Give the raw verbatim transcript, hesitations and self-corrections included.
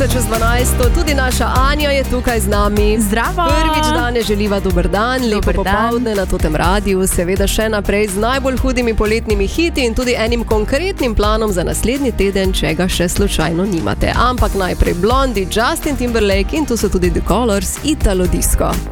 minuta čez dvanajsto, tudi naša Anja je tukaj z nami. Zdravo! Prvič danes želiva dober dan, lepo Dober popoldne na totem radiju, seveda še naprej z najbolj hudimi poletnimi hiti in tudi enim konkretnim planom za naslednji teden, če ga še slučajno nimate. Ampak najprej Blondie, Justin Timberlake in tu so tudi The Colors, Italo Disco.